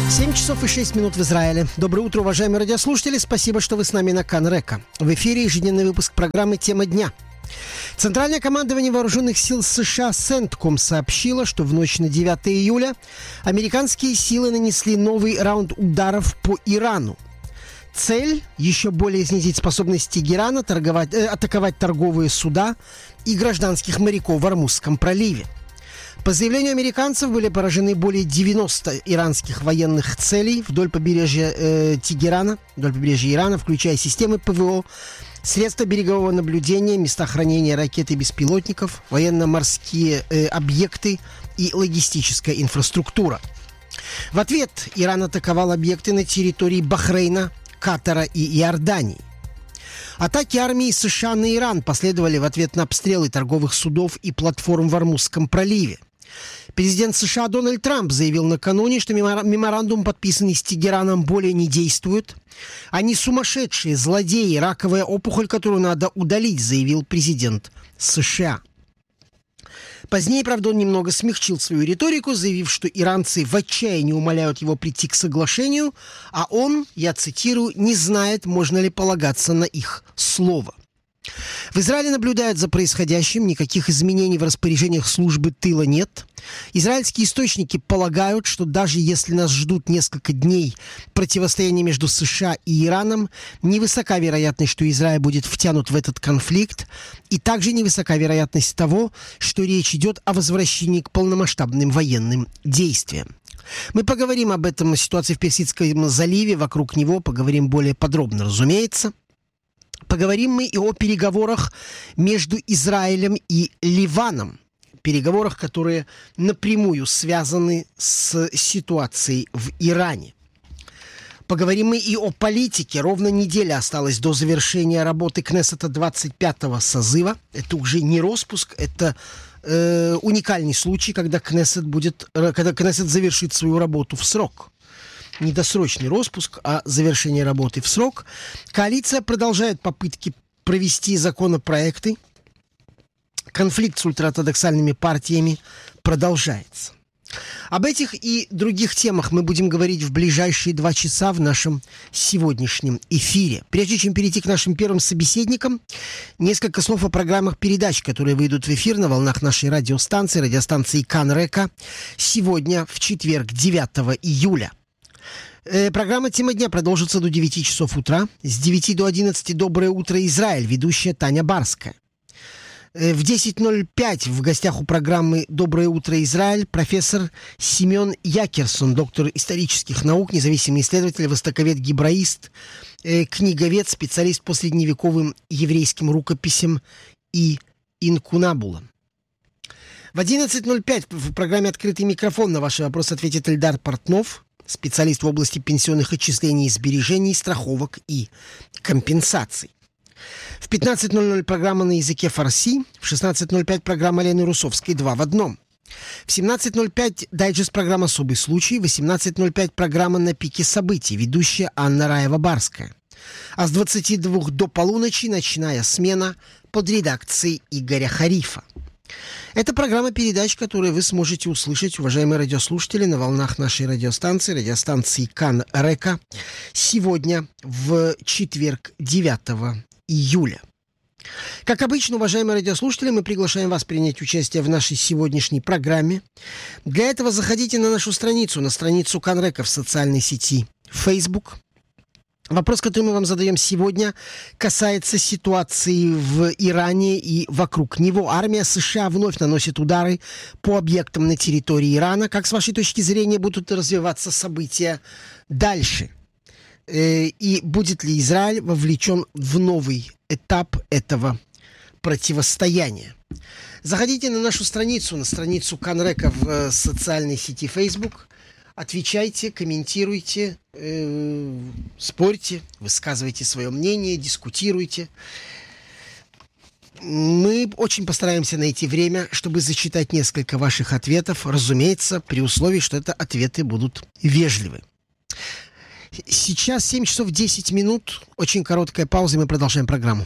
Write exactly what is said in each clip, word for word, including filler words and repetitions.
семь часов и шесть минут в Израиле. Доброе утро, уважаемые радиослушатели. Спасибо, что вы с нами на Кан-Река. В эфире ежедневный выпуск программы «Тема дня». Центральное командование вооруженных сил США «Сентком» сообщило, что в ночь на девятое июля американские силы нанесли новый раунд ударов по Ирану. Цель – еще более снизить способность Тегерана торговать, э, атаковать торговые суда и гражданских моряков в Ормузском проливе. По заявлению американцев, были поражены более девяноста иранских военных целей вдоль побережья э, Тегерана, вдоль побережья Ирана, включая системы ПВО, средства берегового наблюдения, места хранения ракет и беспилотников, военно-морские э, объекты и логистическая инфраструктура. В ответ Иран атаковал объекты на территории Бахрейна, Катара и Иордании. Атаки армии США на Иран последовали в ответ на обстрелы торговых судов и платформ в Ормузском проливе. Президент США Дональд Трамп заявил накануне, что меморандум, подписанный с Тегераном, более не действует. Они сумасшедшие, злодеи, раковая опухоль, которую надо удалить, заявил президент США. Позднее, правда, он немного смягчил свою риторику, заявив, что иранцы в отчаянии умоляют его прийти к соглашению, а он, я цитирую, не знает, можно ли полагаться на их слово. В Израиле наблюдают за происходящим, никаких изменений в распоряжениях службы тыла нет. Израильские источники полагают, что даже если нас ждут несколько дней противостояния между США и Ираном, невысока вероятность, что Израиль будет втянут в этот конфликт, и также невысока вероятность того, что речь идет о возвращении к полномасштабным военным действиям. Мы поговорим об этом, о ситуации в Персидском заливе, вокруг него поговорим более подробно, разумеется. Поговорим мы и о переговорах между Израилем и Ливаном. Переговорах, которые напрямую связаны с ситуацией в Иране. Поговорим мы и о политике. Ровно неделя осталась до завершения работы Кнессета двадцать пятого созыва. Это уже не распуск, это э, уникальный случай, когда Кнессет будет, когда Кнессет завершит свою работу в срок. Не досрочный распуск, а завершение работы в срок. Коалиция продолжает попытки провести законопроекты. Конфликт с ультраортодоксальными партиями продолжается. Об этих и других темах мы будем говорить в ближайшие два часа в нашем сегодняшнем эфире. Прежде чем перейти к нашим первым собеседникам, несколько слов о программах передач, которые выйдут в эфир на волнах нашей радиостанции, радиостанции Кан-Река, сегодня, в четверг, девятого июля. Программа «Тема дня» продолжится до девяти часов утра. С девяти до одиннадцати «Доброе утро, Израиль», ведущая Таня Барская. В десять ноль пять в гостях у программы «Доброе утро, Израиль» профессор Семен Якерсон, доктор исторических наук, независимый исследователь, востоковед-гебраист, книговед, специалист по средневековым еврейским рукописям и инкунабулам. В одиннадцать ноль пять в программе «Открытый микрофон» на ваши вопросы ответит Эльдар Портнов, специалист в области пенсионных отчислений, сбережений, страховок и компенсаций. В пятнадцать ноль ноль программа на языке фарси, в шестнадцать ноль пять программа Лены Русовской «Два в одном». В семнадцать ноль пять дайджест программа «Особый случай», в восемнадцать ноль пять программа «На пике событий», ведущая Анна Раева-Барская. А с двадцати двух до полуночи ночная смена под редакцией Игоря Харифа. Это программа передач, которые вы сможете услышать, уважаемые радиослушатели, на волнах нашей радиостанции, радиостанции Кан-Река, сегодня в четверг, девятого июля. Как обычно, уважаемые радиослушатели, мы приглашаем вас принять участие в нашей сегодняшней программе. Для этого заходите на нашу страницу, на страницу Кан-Река в социальной сети Facebook. Вопрос, который мы вам задаем сегодня, касается ситуации в Иране и вокруг него. Армия США вновь наносит удары по объектам на территории Ирана. Как, с вашей точки зрения, будут развиваться события дальше? И будет ли Израиль вовлечен в новый этап этого противостояния? Заходите на нашу страницу, на страницу Кан-Река в социальной сети Facebook. Отвечайте, комментируйте, э, спорьте, высказывайте свое мнение, дискутируйте. Мы очень постараемся найти время, чтобы зачитать несколько ваших ответов, разумеется, при условии, что это ответы будут вежливы. Сейчас семь часов десять минут, очень короткая пауза, и мы продолжаем программу.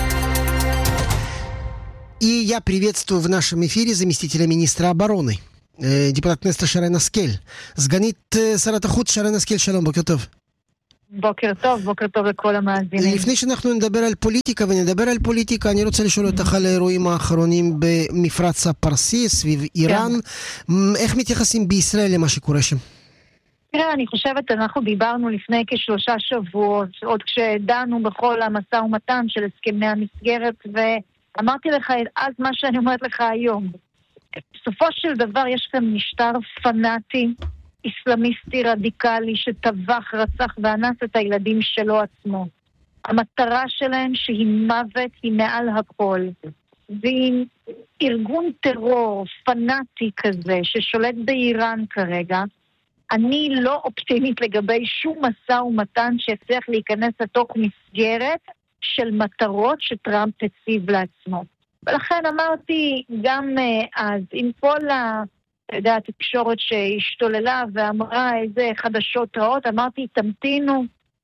И я приветствую в нашем эфире заместителя министра обороны דיפלת כנסת שרן השכל. סגנית שרת החוץ שרן השכל, שלום, בוקר טוב. בוקר טוב, בוקר טוב לכל המאזינים. לפני שאנחנו נדבר על פוליטיקה ונדבר על פוליטיקה, אני רוצה לשאול אותך על האירועים האחרונים במפרץ הפרסי, סביב איראן. איך מתייחסים בישראל למה שקורה שם? תראה, אני חושבת, אנחנו דיברנו לפני כשלושה שבועות, עוד כשדנו בכל המשא ומתן של הסכמי המסגרת, ואמרתי לך אז מה שאני אומרת לך היום. בסופו של דבר יש כאן משטר פנאטי, איסלאמיסטי רדיקלי, שטבח, רצח ואנס את הילדים שלו עצמו. המטרה שלהם שהיא מוות, היא מעל הכל. ועם ארגון טרור פנאטי כזה, ששולט באיראן כרגע, אני לא אופטימית לגבי שום מסע ומתן שיצליח להיכנס לתוך מסגרת של מטרות שטראמפ הציב לעצמו. ולכן אמרתי גם אז, עם כל ה... אתה יודע, התקשורת שהשתוללה ואמרה איזה חדשות רעות, אמרתי, תמתינו.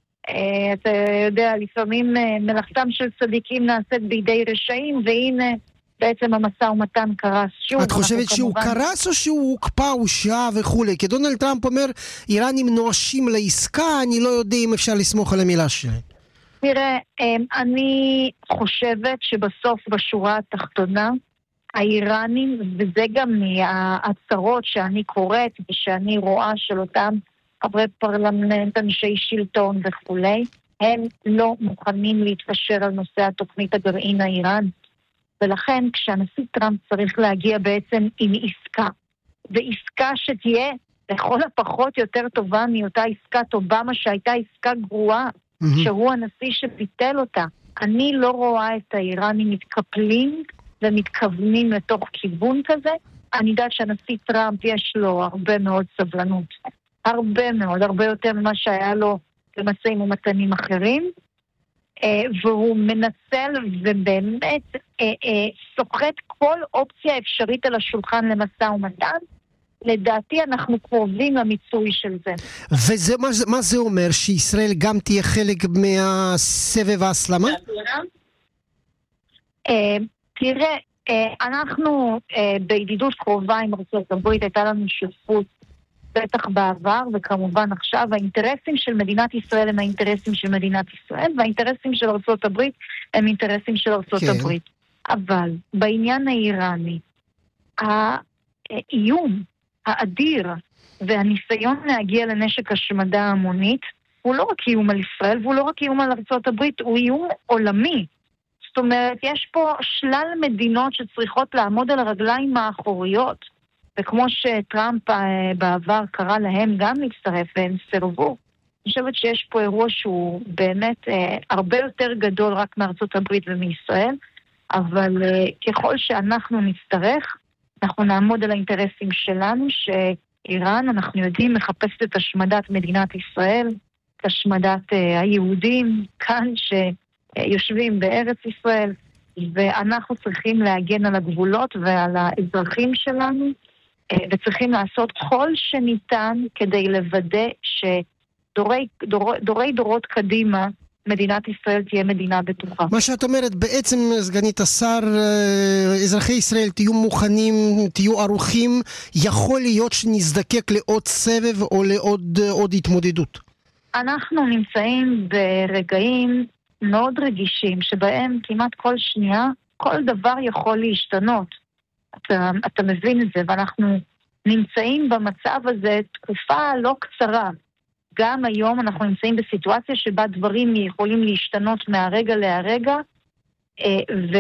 אתה יודע, לפעמים מלאכתם של צדיקים נעשית בידי רשעים, והנה בעצם המשא ומתן קרס שוב. את חושבת שהוא קרס או שהוא הוקפא, הוא שעה וכולי? כי דונלד טראמפ אומר, איראנים נואשים לעסקה, אני לא יודע אם אפשר לסמוך על המילה שלהם. תראה, אני חושבת שבסוף בשורה התחתונה, האיראנים, וזה גם מההצהרות שאני קוראת ושאני רואה של אותם חברי פרלמנט, אנשי שלטון וכולי, הם לא מוכנים להתפשר על נושא התוכנית הגרעין האיראן. ולכן כשהנשיא טראמפ צריך להגיע בעצם עם עסקה, ועסקה שתהיה לכל הפחות יותר טובה מאותה עסקת אובמה שהייתה עסקה גרועה, mm-hmm. שהוא הנשיא שביטל אותה. אני לא רואה את האיראנים מתקפלים ומתכוונים לתוך כיוון כזה. אני יודעת שהנשיא טראמפ יש לו הרבה מאוד סבלנות. הרבה מאוד, הרבה יותר ממה שהיה לו במשאים ומתנים אחרים. והוא מנצל ובאמת סוחט כל אופציה אפשרית על השולחן למשא ומתן. לדעתי אנחנו קרובים למיצוי של זה. וזה, מה, מה זה אומר? שישראל גם תהיה חלק מהסבב ההסלמה? תראה, אנחנו בידידות קרובה עם ארצות הברית, הייתה לנו שותפות בטח בעבר, וכמובן עכשיו האינטרסים של מדינת ישראל הם האינטרסים של מדינת ישראל, והאינטרסים של ארצות הברית הם אינטרסים של ארצות כן. הברית. אבל בעניין האיראני, האיום האדיר והניסיון להגיע לנשק השמדה המונית, הוא לא רק איום על ישראל, והוא לא רק איום על ארצות הברית, הוא איום עולמי. זאת אומרת, יש פה שלל מדינות שצריכות לעמוד על הרגליים האחוריות, וכמו שטראמפ בעבר קרא להם גם להצטרף והם סירבו. אני חושבת שיש פה אירוע שהוא באמת אה, הרבה יותר גדול רק מארצות הברית ומישראל, אבל אה, ככל שאנחנו נצטרך, אנחנו נעמוד על האינטרסים שלנו, שאיראן, אנחנו יודעים, מחפשת את השמדת מדינת ישראל, את השמדת אה, היהודים כאן שיושבים בארץ ישראל, ואנחנו צריכים להגן על הגבולות ועל האזרחים שלנו, וצריכים לעשות כל שניתן כדי לוודא שדורי דור, דורי דורות קדימה מדינת ישראל תהיה מדינה בטוחה. מה שאת אומרת, בעצם סגנית השר, אזרחי ישראל תהיו מוכנים, תהיו ערוכים, יכול להיות שנזדקק לעוד סבב או לעוד עוד התמודדות. אנחנו נמצאים ברגעים מאוד רגישים, שבהם כמעט כל שנייה, כל דבר יכול להשתנות. אתה, אתה מבין את זה, ואנחנו נמצאים במצב הזה תקופה לא קצרה. גם היום אנחנו נמצאים בסיטואציה שבה דברים יכולים להשתנות מהרגע להרגע, ו,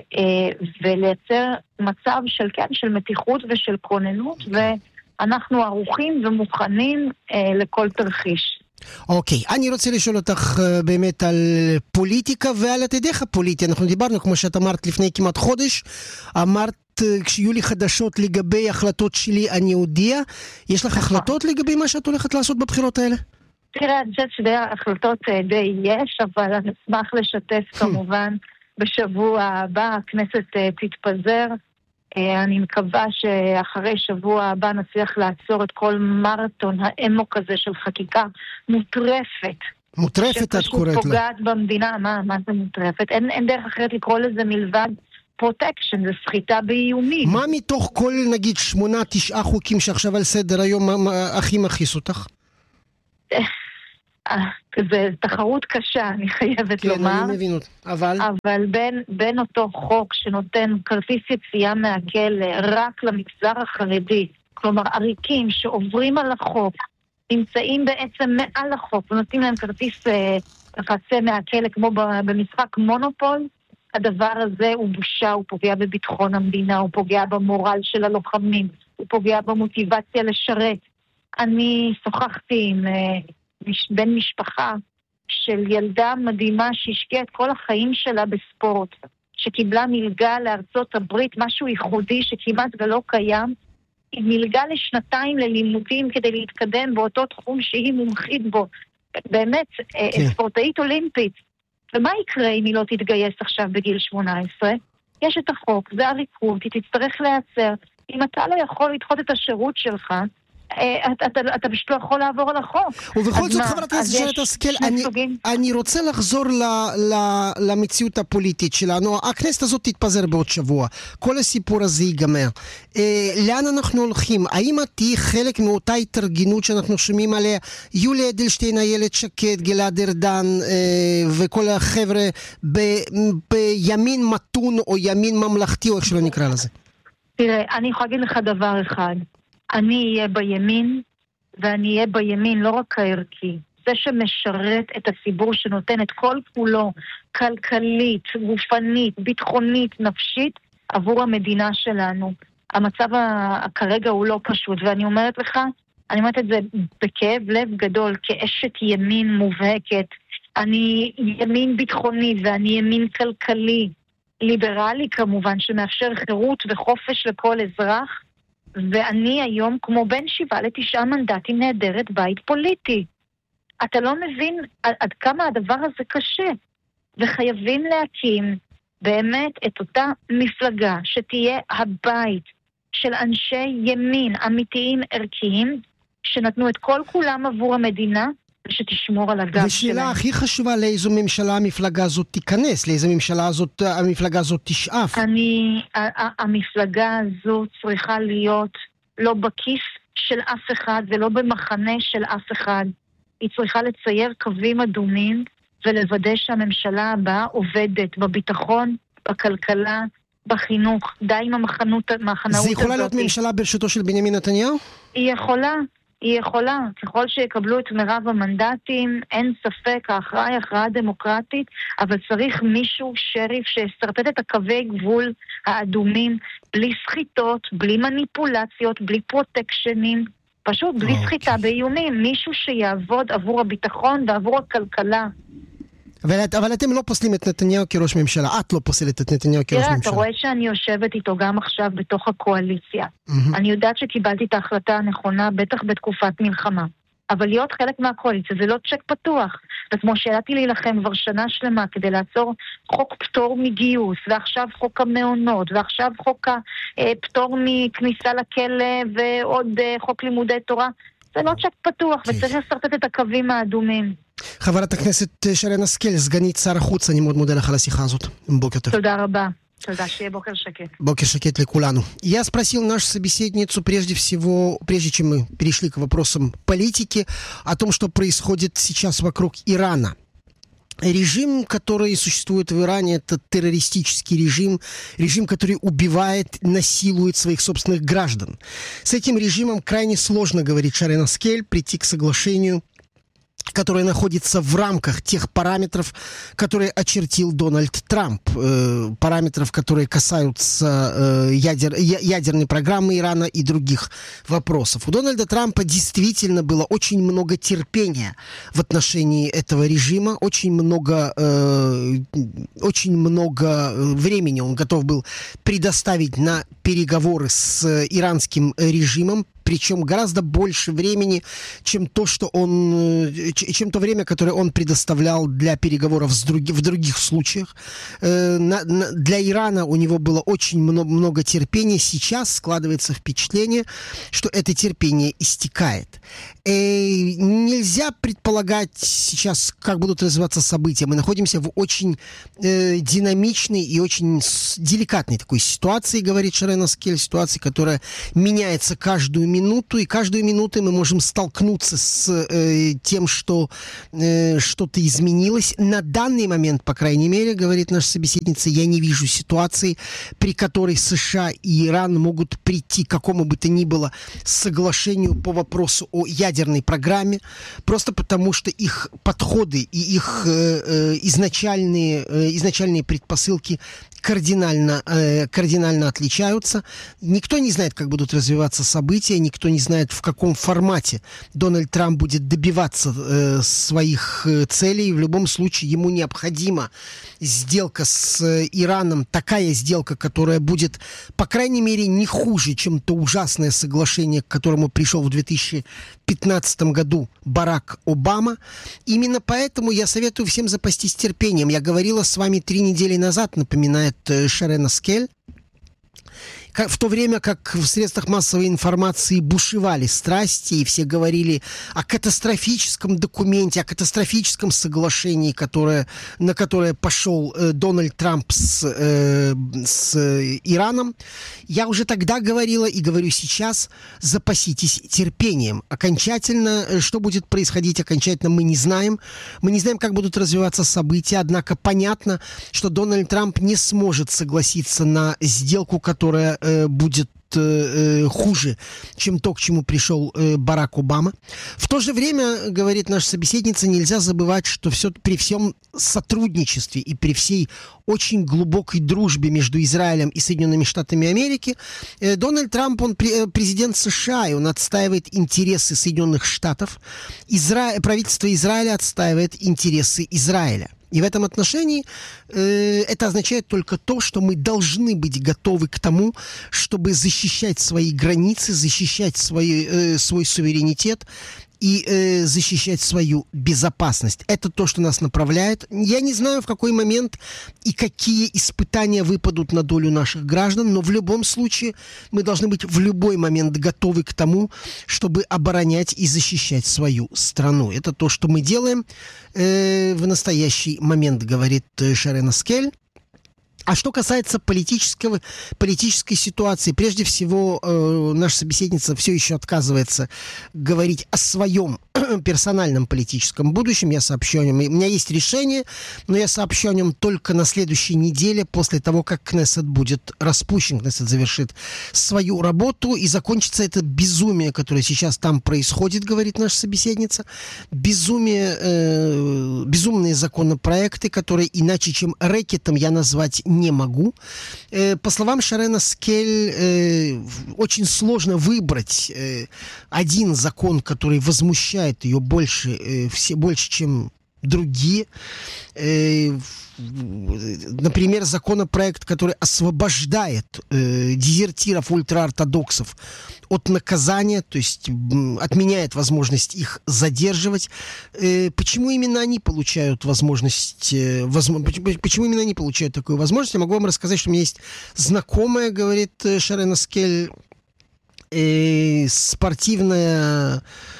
ולייצר מצב של, כן, של מתיחות ושל כוננות, ואנחנו ערוכים ומוכנים לכל תרחיש. אוקיי, okay. אני רוצה לשאול אותך uh, באמת על פוליטיקה ועל עתידך הפוליטי. אנחנו דיברנו, כמו שאת אמרת לפני כמעט חודש, אמרת uh, כשיהיו לי חדשות לגבי החלטות שלי אני אודיע. יש לך החלטות לגבי מה שאת הולכת לעשות בבחירות האלה? תראה, אני חושבת שדי החלטות די יש, אבל אני אשמח לשתף כמובן בשבוע הבא, הכנסת תתפזר. אני מקווה שאחרי שבוע הבא נצליח לעצור את כל מרתון האמוק הזה של חקיקה מוטרפת. מוטרפת את קוראת לה. שפוגעת במדינה, מה, מה זה מוטרפת? אין, אין דרך אחרת לקרוא לזה מלבד פרוטקשן, זה סחיטה באיומים. מה מתוך כל, נגיד, שמונה, תשעה חוקים שעכשיו על סדר היום, מה, מה הכי מכעיס אותך? זה תחרות קשה, אני חייבת כן, לומר. כן, אני מבין אותה. אבל? אבל בין, בין אותו חוק שנותן כרטיס יציאה מהכלא רק למגזר החרדי, כלומר עריקים שעוברים על החוק, נמצאים בעצם מעל החוק, ונותנים להם כרטיס חצה מהכלא כמו במשחק מונופול, הדבר הזה הוא בושה, הוא פוגע בביטחון המדינה, הוא פוגע במורל של הלוחמים, הוא פוגע במוטיבציה לשרת. אני שוחחתי עם בן משפחה של ילדה מדהימה שהשקיעה את כל החיים שלה בספורט, שקיבלה מלגה לארצות הברית, משהו ייחודי שכמעט ולא קיים, היא מלגה לשנתיים ללימודים כדי להתקדם באותו תחום שהיא מומחית בו. באמת, כן. ספורטאית אולימפית. ומה יקרה אם היא לא תתגייס עכשיו בגיל שמונה עשרה? יש את החוק, זה הריקוד, היא תצטרך להיעצר. אם אתה לא יכול לדחות את השירות שלך, אתה, אתה, אתה פשוט לא יכול לעבור על החוק. ובכל זאת, חברת הכנסת שרן השכל, אני, אני רוצה לחזור ל, ל, למציאות הפוליטית שלנו. הכנסת הזאת תתפזר בעוד שבוע. כל הסיפור הזה ייגמר. אה, לאן אנחנו הולכים? האם את תהיי חלק מאותה התארגנות שאנחנו שומעים עליה? יולי אדלשטיין, איילת שקד, גלעד ארדן אה, וכל החבר'ה ב, בימין מתון או ימין ממלכתי, או איך שלא נקרא לזה. תראה, אני יכולה להגיד לך דבר אחד. אני אהיה בימין, ואני אהיה בימין לא רק הערכי, זה שמשרת את הציבור שנותן את כל כולו, כלכלית, גופנית, ביטחונית, נפשית, עבור המדינה שלנו. המצב כרגע הוא לא פשוט, ואני אומרת לך, אני אומרת את זה בכאב לב גדול, כאשת ימין מובהקת. אני ימין ביטחוני ואני ימין כלכלי, ליברלי כמובן, שמאפשר חירות וחופש לכל אזרח, ואני היום כמו בין שבעה לתשעה מנדטים נהדרת בית פוליטי. אתה לא מבין עד, עד כמה הדבר הזה קשה, וחייבים להקים באמת את אותה מפלגה שתהיה הבית של אנשי ימין אמיתיים ערכיים, שנתנו את כל כולם עבור המדינה, ושתשמור על הגב שלהם. ושאלה הכי חשובה, לאיזו ממשלה המפלגה הזאת תיכנס, לאיזו ממשלה הזאת, המפלגה הזאת תשאף. אני, המפלגה הזו צריכה להיות לא בכיס של אף אחד, ולא במחנה של אף אחד. היא צריכה לצייר קווים אדומים, ולוודא שהממשלה הבאה עובדת בביטחון, בכלכלה, בחינוך. די עם המחנות, המחנאות הזאת. זה יכולה להיות ממשלה ברשותו של בנימין נתניהו? היא יכולה. היא יכולה, ככל שיקבלו את מרב המנדטים, אין ספק, ההכרעה היא הכרעה דמוקרטית, אבל צריך מישהו, שריף, שיסרטט את הקווי גבול האדומים, בלי סחיטות, בלי מניפולציות, בלי פרוטקשנים, פשוט בלי okay. סחיטה באיומים, מישהו שיעבוד עבור הביטחון ועבור הכלכלה. אבל, אבל אתם לא פוסלים את נתניהו כראש ממשלה, את לא פוסלת את נתניהו כראש תראה, ממשלה. אתה רואה שאני יושבת איתו גם עכשיו בתוך הקואליציה. Mm-hmm. אני יודעת שקיבלתי את ההחלטה הנכונה, בטח בתקופת מלחמה. אבל להיות חלק מהקואליציה זה לא צ'ק פתוח. וכמו שידעתי להילחם כבר שנה שלמה כדי לעצור חוק פטור מגיוס, ועכשיו חוק המעונות, ועכשיו חוק הפטור מכניסה לכלא, ועוד חוק לימודי תורה, זה לא צ'ק פתוח, okay. וצריך לסרטט את הקווים האדומים. חברת הכנסת שרן השכל, סגנית שר החוץ, אני מאוד מודה לך על השיחה הזאת. Бокер טוב. תודה רבה. Тогда ще бокер шакет. Бокер шакет для кулану. Я спросил нашу собеседницу прежде всего, прежде чем мы перешли к вопросам политики, о том, что происходит сейчас вокруг Ирана. Режим, который существует в Иране, это террористический режим, режим, который убивает, насилует своих собственных граждан. С этим режимом крайне сложно, говорит Шарен Аскель, прийти к соглашению, которая находится в рамках тех параметров, которые очертил Дональд Трамп, э, параметров, которые касаются э, ядер, ядерной программы Ирана и других вопросов. У Дональда Трампа действительно было очень много терпения в отношении этого режима, очень много, э, очень много времени он готов был предоставить на переговоры с иранским режимом, причем гораздо больше времени, чем то, что он, чем то время, которое он предоставлял для переговоров с други, в других случаях. Для Ирана у него было очень много, много терпения. Сейчас складывается впечатление, что это терпение истекает. И нельзя предполагать сейчас, как будут развиваться события. Мы находимся в очень э, динамичной и очень деликатной такой ситуации, говорит Шарен Аскель, ситуации, которая меняется каждую минуту, и каждую минуту мы можем столкнуться с э, тем, что э, что-то изменилось. На данный момент, по крайней мере, говорит наша собеседница, я не вижу ситуации, при которой США и Иран могут прийти к какому бы то ни было соглашению по вопросу о ядерной программе, просто потому что их подходы и их э, э, изначальные, э, изначальные предпосылки кардинально, э, кардинально отличаются. Никто не знает, как будут развиваться события, никто не знает, в каком формате Дональд Трамп будет добиваться э, своих э, целей. В любом случае, ему необходима сделка с э, Ираном, такая сделка, которая будет, по крайней мере, не хуже, чем то ужасное соглашение, к которому пришел в две тысячи пятнадцатом году Барак Обама. Именно поэтому я советую всем запастись терпением. Я говорила с вами три недели назад, напоминает Шарен Аскель, в то время как в средствах массовой информации бушевали страсти, и все говорили о катастрофическом документе, о катастрофическом соглашении, которое, на которое пошел э, Дональд Трамп с, э, с Ираном, я уже тогда говорила и говорю сейчас, запаситесь терпением. Окончательно, что будет происходить окончательно, мы не знаем. Мы не знаем, как будут развиваться события, однако понятно, что Дональд Трамп не сможет согласиться на сделку, которая будет э, хуже, чем то, к чему пришел э, Барак Обама. В то же время, говорит наша собеседница, нельзя забывать, что все, при всем сотрудничестве и при всей очень глубокой дружбе между Израилем и Соединенными Штатами Америки, э, Дональд Трамп, он э, президент США, и он отстаивает интересы Соединенных Штатов. Изра... Правительство Израиля отстаивает интересы Израиля. И в этом отношении э, это означает только то, что мы должны быть готовы к тому, чтобы защищать свои границы, защищать свои, э, свой суверенитет и э, защищать свою безопасность. Это то, что нас направляет. Я не знаю, в какой момент и какие испытания выпадут на долю наших граждан, но в любом случае мы должны быть в любой момент готовы к тому, чтобы оборонять и защищать свою страну. Это то, что мы делаем э, в настоящий момент, говорит Шарен Аскель. А что касается политического, политической ситуации, прежде всего, э, наша собеседница все еще отказывается говорить о своем персональном политическом будущем. Я сообщу о нем. У меня есть решение, но я сообщу о нем только на следующей неделе, после того, как Кнессет будет распущен. Кнессет завершит свою работу, и закончится это безумие, которое сейчас там происходит, говорит наша собеседница. Безумие, э, безумные законопроекты, которые иначе, чем рэкетом, я назвать не могу. Э, по словам Шарен Аскель, э, очень сложно выбрать э, один закон, который возмущает ее больше, э, все, больше, чем другие. Э, например, законопроект, который освобождает э, дезертиров, ультраортодоксов от наказания, то есть м, отменяет возможность их задерживать. Э, почему именно они получают возможность, э, возможно, почему именно они получают такую возможность? Я могу вам рассказать, что у меня есть знакомая, говорит Шарен Аскель, э, спортивная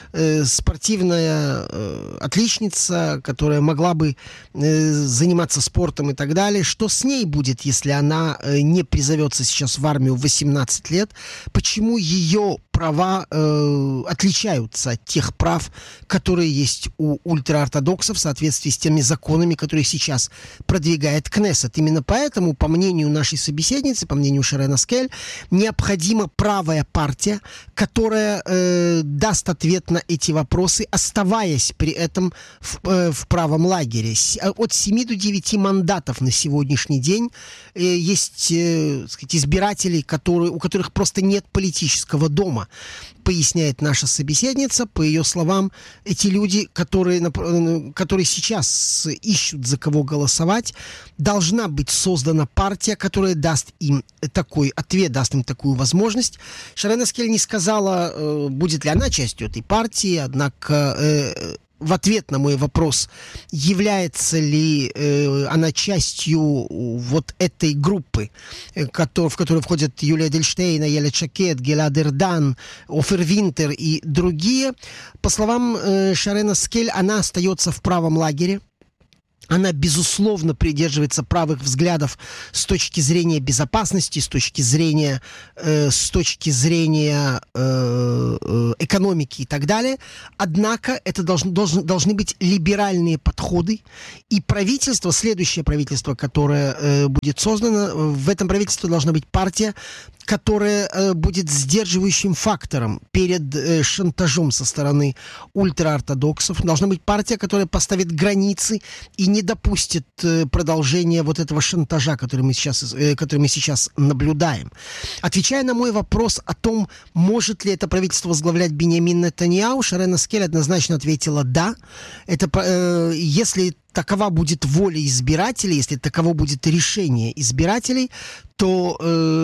спортивная э, отличница, которая могла бы э, заниматься спортом и так далее. Что с ней будет, если она э, не призовется сейчас в армию в восемнадцать лет? Почему ее права э, отличаются от тех прав, которые есть у ультраортодоксов в соответствии с теми законами, которые сейчас продвигает Кнессет? Именно поэтому, по мнению нашей собеседницы, по мнению Шарен Аскель, необходима правая партия, которая э, даст ответ на эти вопросы, оставаясь при этом в, э, в правом лагере. От семи до девяти мандатов на сегодняшний день э, есть э, сказать, избиратели, которые, у которых просто нет политического дома. поясняет наша собеседница. По ее словам, эти люди, которые, которые сейчас ищут, за кого голосовать, должна быть создана партия, которая даст им такой ответ, даст им такую возможность. Шарен Аскель не сказала, будет ли она частью этой партии, однако в ответ на мой вопрос, является ли э, она частью вот этой группы, э, ко- в которую входят Юлия Эдельштейн, Аелет Шакед, Гилад Эрдан, Офер Винтер и другие, по словам э, Шарен Аскель, она остается в правом лагере. Она, безусловно, придерживается правых взглядов с точки зрения безопасности, с точки зрения, э, с точки зрения э, э, экономики и так далее. Однако это должны, должны, должны быть либеральные подходы. И правительство, следующее правительство, которое э, будет создано, в этом правительстве должна быть партия, которая э, будет сдерживающим фактором перед э, шантажом со стороны ультраортодоксов. Должна быть партия, которая поставит границы и не допустит э, продолжения вот этого шантажа, который мы сейчас, э, который мы сейчас наблюдаем. Отвечая на мой вопрос о том, может ли это правительство возглавлять Биньямин Нетаньяху, Шарен Аскель однозначно ответила «да». Это, э, если такова будет воля избирателей, если таково будет решение избирателей, то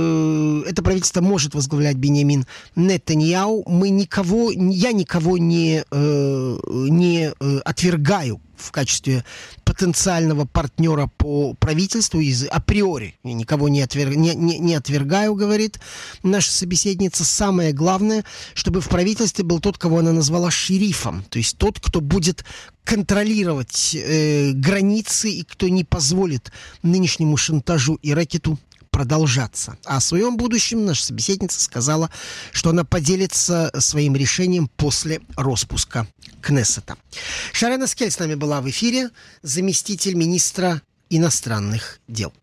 э, это правительство может возглавлять Биньямин Нетаньяху. Мы никого, я никого не, э, не э, отвергаю в качестве потенциального партнера по правительству из, априори. Я никого не, отверг, не, не, не отвергаю, говорит наша собеседница. Самое главное, чтобы в правительстве был тот, кого она назвала шерифом. То есть тот, кто будет контролировать э, границы и кто не позволит нынешнему шантажу и рэкету продолжаться. А о своем будущем наша собеседница сказала, что она поделится своим решением после распуска Кнессета. Шарен Аскель с нами была в эфире, заместитель министра иностранных дел.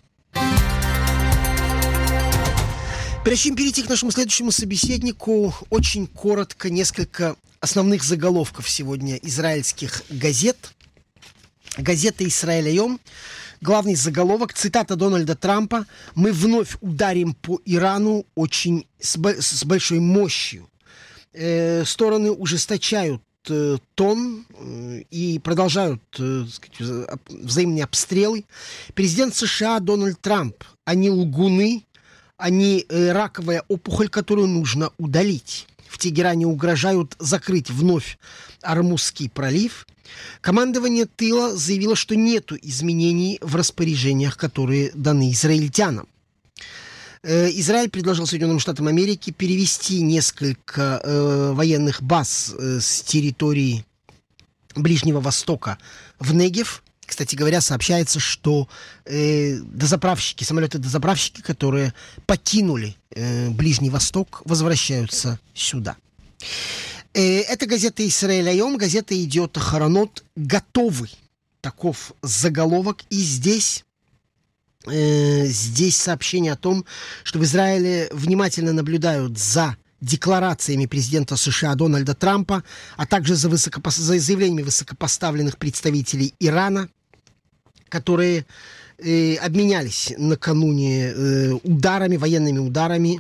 Прежде чем перейти к нашему следующему собеседнику, очень коротко несколько основных заголовков сегодня израильских газет. Газета «Исраэль Айом». Главный заголовок, цитата Дональда Трампа: «Мы вновь ударим по Ирану очень с, с большой мощью». Э, стороны ужесточают э, тон э, и продолжают э, сказать, взаимные обстрелы. Президент США Дональд Трамп: они лгуны, они э, раковая опухоль, которую нужно удалить. В Тегеране угрожают закрыть вновь Ормузский пролив. Командование тыла заявило, что нету изменений в распоряжениях, которые даны израильтянам. Э, Израиль предложил Соединенным Штатам Америки перевести несколько э, военных баз э, с территории Ближнего Востока в Негев. Кстати говоря, сообщается, что э, дозаправщики, самолеты-дозаправщики, которые покинули э, Ближний Восток, возвращаются сюда. Это газета «Исраэль Айом», газета «Идиот Ахаронот», готовы. Таков заголовок. И здесь, э, здесь сообщение о том, что в Израиле внимательно наблюдают за декларациями президента США Дональда Трампа, а также за, высокопос... за заявлениями высокопоставленных представителей Ирана, которые э, обменялись накануне э, ударами, военными ударами,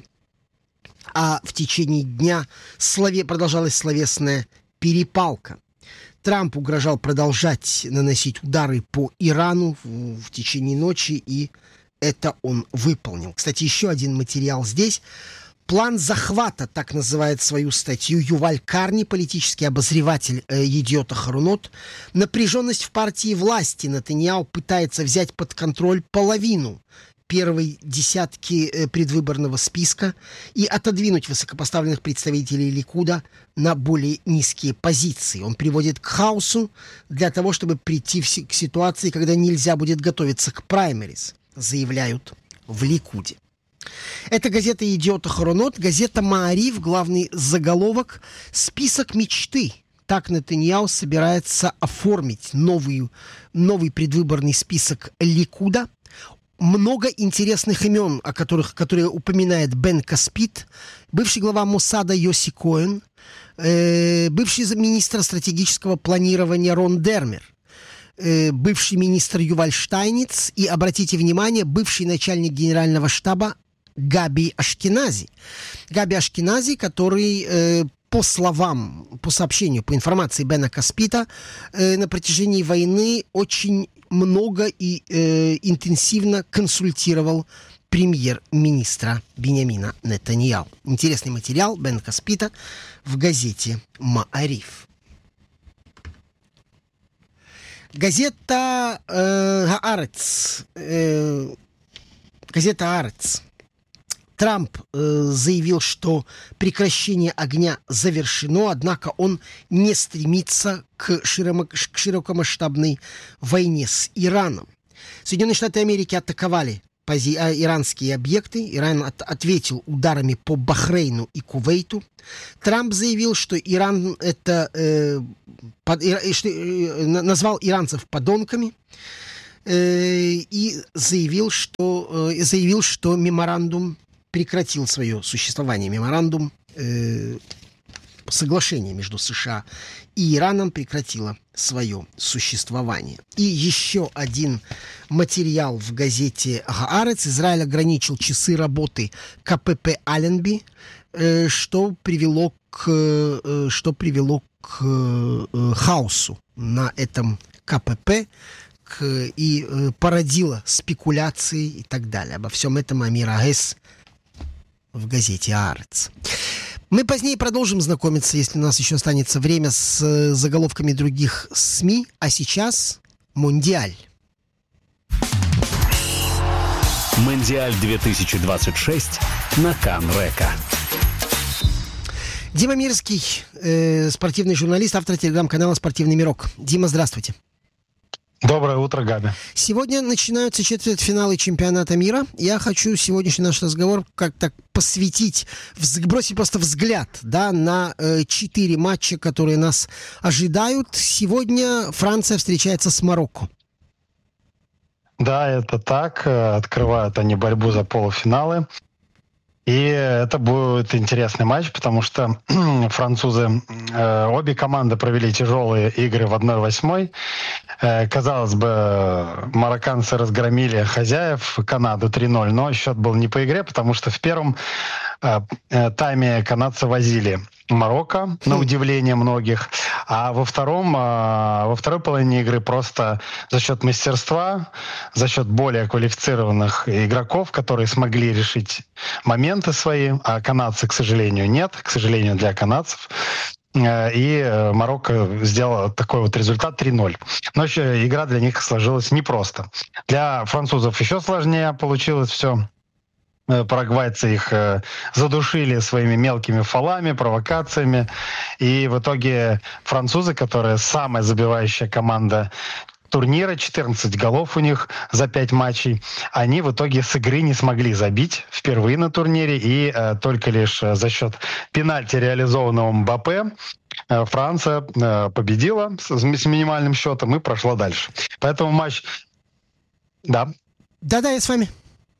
а в течение дня слове... продолжалась словесная перепалка. Трамп угрожал продолжать наносить удары по Ирану в, в течение ночи, и это он выполнил. Кстати, еще один материал здесь. План захвата, так называет свою статью Юваль Карни, политический обозреватель э, «Идиот Ахаронот». Напряженность в партии власти. Нетаньяху пытается взять под контроль половину первой десятки э, предвыборного списка и отодвинуть высокопоставленных представителей Ликуда на более низкие позиции. Он приводит к хаосу для того, чтобы прийти в, к ситуации, когда нельзя будет готовиться к праймерис, заявляют в Ликуде. Это газета «Идиот Ахаронот», газета «Маарив», главный заголовок «Список мечты». Так Нетаньяху собирается оформить новый, новый предвыборный список Ликуда. Много интересных имен, о которых, которые упоминает Бен Каспит, бывший глава Моссада Йоси Коэн, э, бывший министр стратегического планирования Рон Дермер, э, бывший министр Юваль Штайниц и, обратите внимание, бывший начальник генерального штаба Габи Ашкенази. Габи Ашкенази, который, э, по словам, по сообщению, по информации Бена Каспита, э, на протяжении войны очень много и э, интенсивно консультировал премьер-министра Биньямина Нетаньяху. Интересный материал Бен Каспита в газете «Маариф». Газета э, «Гаарец». Э, газета «Гаарец». Трамп э, заявил, что прекращение огня завершено, однако он не стремится к, широмо, к широкомасштабной войне с Ираном. Соединенные Штаты Америки атаковали пози- а, иранские объекты. Иран от- ответил ударами по Бахрейну и Кувейту. Трамп заявил, что Иран это э, под, э, что, э, назвал иранцев подонками э, и заявил, что э, заявил, что меморандум прекратил свое существование. Меморандум э, соглашение между США и Ираном прекратило свое существование. И еще один материал в газете «Гаарец». Израиль ограничил часы работы КПП «Алленби», э, что привело к, э, что привело к э, хаосу на этом КПП к, и э, породило спекуляции и так далее. Обо всем этом Амир Агес в газете «Аарец». Мы позднее продолжим знакомиться, если у нас еще останется время, с заголовками других СМИ. А сейчас Мондиаль. Мондиаль две тысячи двадцать шесть на Кан-Река. Дима Мирский, э, спортивный журналист, автор телеграм-канала «Спортивный мирок». Дима, здравствуйте. Доброе утро, Габи. Сегодня начинаются четвертьфиналы чемпионата мира. Я хочу сегодняшний наш разговор как-то посвятить, бросить просто взгляд, да, на э, четыре матча, которые нас ожидают. Сегодня Франция встречается с Марокко. Да, это так. Открывают они борьбу за полуфиналы. И это будет интересный матч, потому что французы, э, обе команды провели тяжелые игры в одна восьмая. Э, казалось бы, марокканцы разгромили хозяев Канаду три ноль, но счет был не по игре, потому что в первом э, э, тайме канадцы возили Марокко, на удивление многих, а во втором, э, во второй половине игры просто за счет мастерства, за счет более квалифицированных игроков, которые смогли решить моменты свои, а канадцы, к сожалению, нет, к сожалению для канадцев. И Марокко сделала такой вот результат три ноль. Но еще игра для них сложилась непросто. Для французов еще сложнее получилось все. Парагвайцы их задушили своими мелкими фолами, провокациями. И в итоге французы, которые самая забивающая команда турнира, четырнадцать голов у них за пять матчей, они в итоге с игры не смогли забить впервые на турнире, и э, только лишь за счет пенальти, реализованного Мбаппе, э, Франция э, победила с, с минимальным счетом и прошла дальше. Поэтому матч... Да. Да-да, я с вами.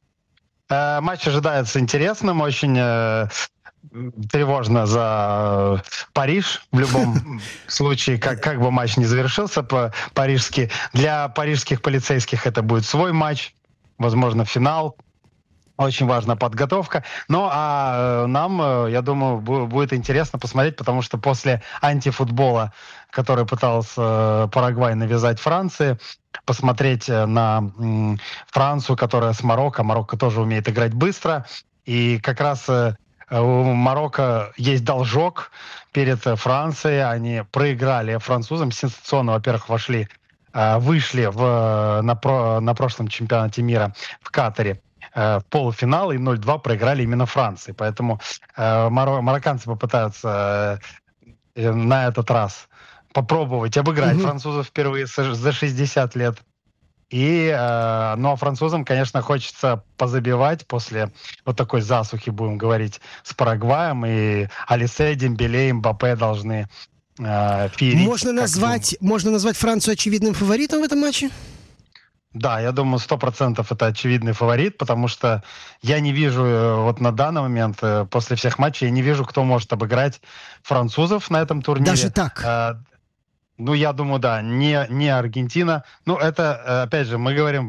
Э, матч ожидается интересным, очень... Э, тревожно за Париж в любом случае, как, как бы матч не завершился по-парижски. Для парижских полицейских это будет свой матч, возможно, финал. Очень важна подготовка. Ну, а нам, я думаю, будет интересно посмотреть, потому что после антифутбола, который пытался Парагвай навязать Франции, посмотреть на Францию, которая с Марокко. Марокко тоже умеет играть быстро. И как раз... У Марокко есть должок перед Францией. Они проиграли французам. Сенсационно, во-первых, вошли, вышли в, на, про, на прошлом чемпионате мира в Катаре в полуфинал и ноль два проиграли именно Франции. Поэтому маро, марокканцы попытаются на этот раз попробовать обыграть mm-hmm. французов впервые за шестьдесят лет. И, э, ну, а французам, конечно, хочется позабивать после вот такой засухи, будем говорить, с Парагваем. И Олисе, Дембеле и Мбаппе должны э, феерить. Можно назвать, можно назвать Францию очевидным фаворитом в этом матче? Да, я думаю, сто процентов это очевидный фаворит, потому что я не вижу вот на данный момент, после всех матчей, я не вижу, кто может обыграть французов на этом турнире. Даже так? Э, Ну, я думаю, да, не, не Аргентина. Ну, это, опять же, мы говорим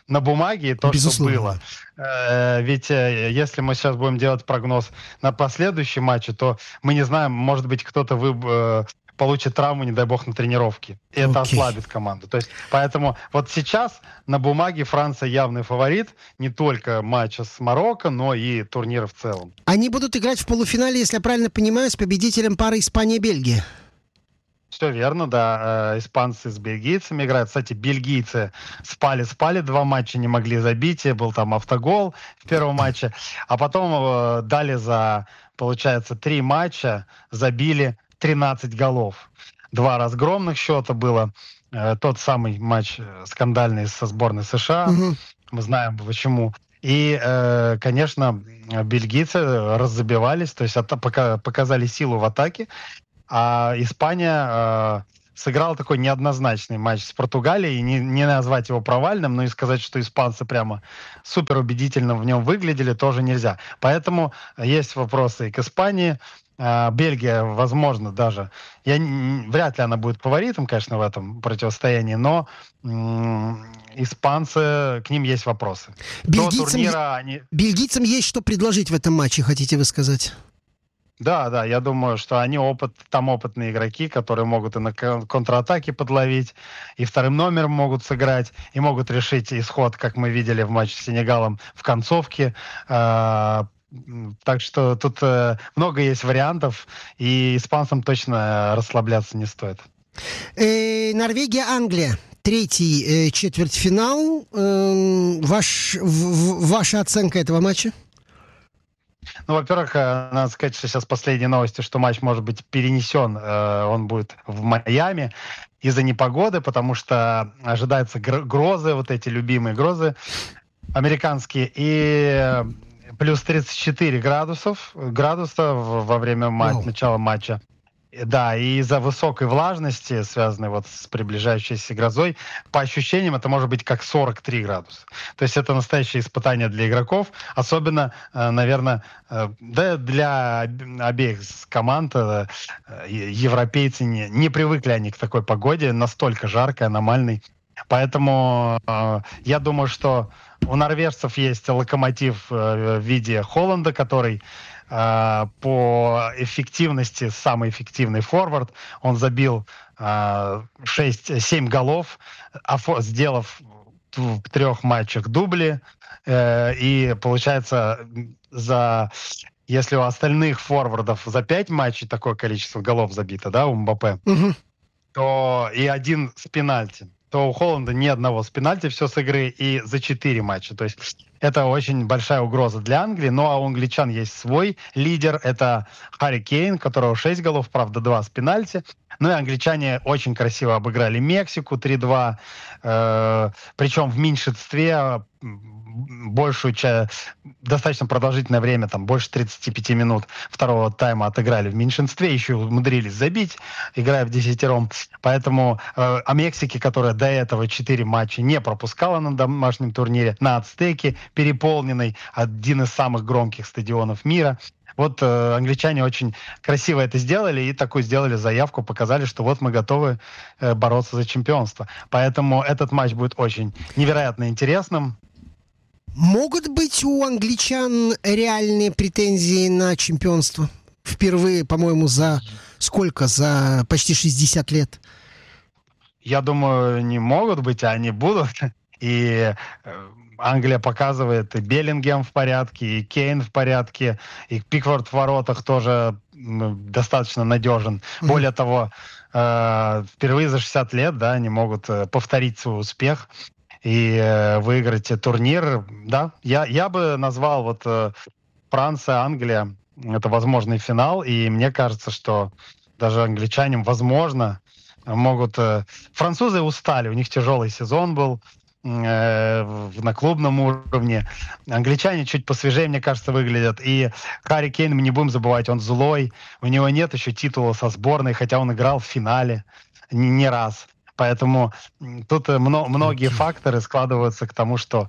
на бумаге и то, Безусловно. что было. Э, ведь э, если мы сейчас будем делать прогноз на последующие матчи, то мы не знаем, может быть, кто-то вы, э, получит травму, не дай бог, на тренировке. И это Окей. ослабит команду. То есть, поэтому вот сейчас на бумаге Франция явный фаворит не только матча с Марокко, но и турнира в целом. Они будут играть в полуфинале, если я правильно понимаю, с победителем пары Испания-Бельгия. Все верно, да. Э, Испанцы с бельгийцами играют. Кстати, бельгийцы спали-спали, два матча не могли забить. Был там автогол в первом матче. А потом э, дали за, получается, три матча, забили тринадцать голов. Два разгромных счета было. Э, тот самый матч э, скандальный со сборной США. Угу. Мы знаем почему. И, э, конечно, бельгийцы раззабивались, то есть ата- пока- показали силу в атаке. А Испания э, сыграла такой неоднозначный матч с Португалией. Не, не назвать его провальным, но и сказать, что испанцы прямо супер убедительно в нем выглядели, тоже нельзя. Поэтому есть вопросы и к Испании. Э, Бельгия, возможно, даже... Я, н- вряд ли она будет фаворитом, конечно, в этом противостоянии, но м- испанцы, к ним есть вопросы. До Бельгийцам, турнира они... бельгийцам есть что предложить в этом матче, хотите вы сказать? Да, да, я думаю, что они опыт, там опытные игроки, которые могут и на кон- контратаке подловить, и вторым номером могут сыграть, и могут решить исход, как мы видели в матче с Сенегалом в концовке. А, м, Так что тут э, много есть вариантов, и испанцам точно расслабляться не стоит. Э, Норвегия-Англия. Третий э, четвертьфинал. Э, ваш, в- в- ваша оценка этого матча? Ну, во-первых, э, надо сказать, что сейчас последние новости, что матч может быть перенесен, э, он будет в Майами из-за непогоды, потому что ожидаются гр- грозы, вот эти любимые грозы американские, и э, плюс тридцать четыре градусов, градуса в- во время ма- Вау. начала матча. Э, Да, и из-за высокой влажности, связанной вот с приближающейся грозой, по ощущениям это может быть как сорок три градуса. То есть это настоящее испытание для игроков, особенно, э, наверное, э, да, для об- обеих с- команд. э, э, е- Европейцы не, не привыкли они к такой погоде, настолько жаркой, аномальной. Поэтому э, я думаю, что у норвежцев есть локомотив э, в виде Холланда, который э, по эффективности самый эффективный форвард. Он забил э, шесть-семь голов, офо- сделав в трех матчах дубли. Э, и получается, м, за если у остальных форвардов за пять матчей такое количество голов забито, да, у Мбаппе, Мгм. то и один с пенальти, то у Холланда ни одного с пенальти, все с игры, и за четыре матча. То есть это очень большая угроза для Англии. Ну, а у англичан есть свой лидер, это Харри Кейн, у которого шесть голов, правда, два с пенальти. Ну и англичане очень красиво обыграли Мексику три-два, э, причем в меньшинстве, м, большую часть, достаточно продолжительное время, там больше тридцати пяти минут второго тайма отыграли в меньшинстве, еще умудрились забить, играя в десятером. Поэтому э, о Мексике, которая до этого четыре матча не пропускала на домашнем турнире, на Ацтеке, переполненный, один из самых громких стадионов мира. Вот э, англичане очень красиво это сделали и такую сделали заявку, показали, что вот мы готовы э, бороться за чемпионство. Поэтому этот матч будет очень невероятно интересным. Могут быть у англичан реальные претензии на чемпионство? Впервые, по-моему, за сколько? За почти шестьдесят лет. Я думаю, не могут быть, а они будут. И э, Англия показывает, и Беллингем в порядке, и Кейн в порядке, и Пикфорд в воротах тоже м, достаточно надежен. Мгм. Более того, э, впервые за шестьдесят лет, да, они могут э, повторить свой успех и э, выиграть э, турнир. Да, я, я бы назвал вот э, Франция, Англия, это возможный финал, и мне кажется, что даже англичанам, возможно, могут... э, Французы устали, у них тяжелый сезон был э, в- на клубном уровне. Англичане чуть посвежее, мне кажется, выглядят. И Харри Кейн, мы не будем забывать, он злой, у него нет еще титула со сборной, хотя он играл в финале не, не раз. Поэтому м, тут э, мно- многие Окей. факторы складываются к тому, что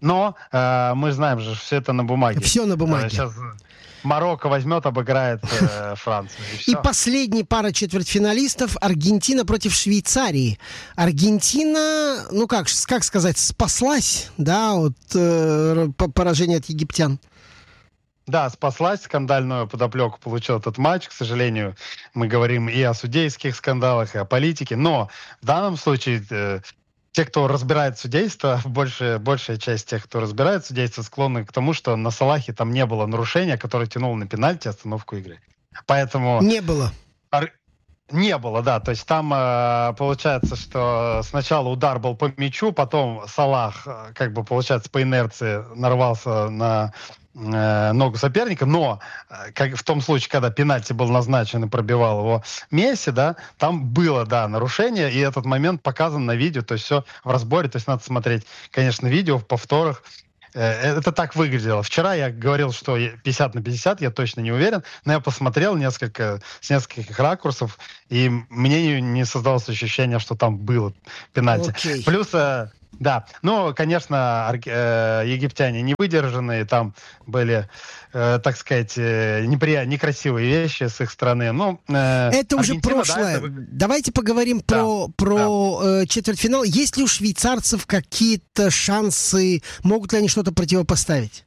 Но э, мы знаем же, все это на бумаге. Все на бумаге. Сейчас Марокко возьмет, обыграет э, Францию. И, и последняя пара четвертьфиналистов — Аргентина против Швейцарии. Аргентина, ну как, как сказать, спаслась, да, от э, поражения от египтян. Да, спаслась, скандальную подоплеку получил этот матч. К сожалению, мы говорим и о судейских скандалах, и о политике. Но в данном случае э, те, кто разбирает судейство, большая, большая часть тех, кто разбирает судейство, склонны к тому, что на Салахе там не было нарушения, которое тянуло на пенальти, остановку игры. Поэтому... Не было. Ар... Не было, да. То есть там э, получается, что сначала удар был по мячу, потом Салах, э, как бы, получается, по инерции нарвался на э, ногу соперника, но э, как в том случае, когда пенальти был назначен и пробивал его Месси, да, там было, да, нарушение, и этот момент показан на видео, то есть все в разборе, то есть надо смотреть, конечно, видео в повторах. Это так выглядело. Вчера я говорил, что пятьдесят на пятьдесят, я точно не уверен, но я посмотрел несколько, с нескольких ракурсов, и мне не создалось ощущение, что там было пенальти. Okay. Плюс, да, ну, конечно, египтяне не выдержанные, там были, так сказать, непри... некрасивые вещи с их стороны. Ну, это уже Аргентина, прошлое. Да, это... Давайте поговорим да, про, про да. четвертьфинал. Есть ли у швейцарцев какие-то шансы? Могут ли они что-то противопоставить?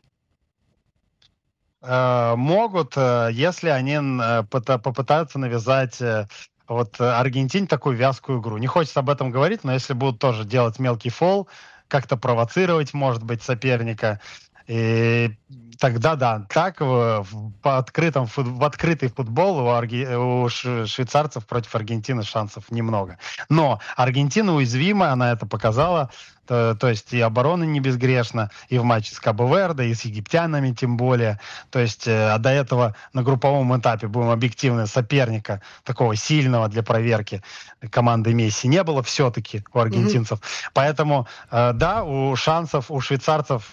Могут, если они попытаются навязать вот Аргентине такую вязкую игру. Не хочется об этом говорить, но если будут тоже делать мелкий фол, как-то провоцировать, может быть, соперника, и тогда да, так в, по открытом, в открытый футбол у, арги, у швейцарцев против Аргентины шансов немного. Но Аргентина уязвима, она это показала. То, то есть и оборона не безгрешна, и в матче с Кабо-Верде, и с египтянами тем более. То есть а до этого на групповом этапе, будем объективны, соперника такого сильного для проверки команды Месси не было все-таки у аргентинцев. Mm-hmm. Поэтому да, у шансов у швейцарцев,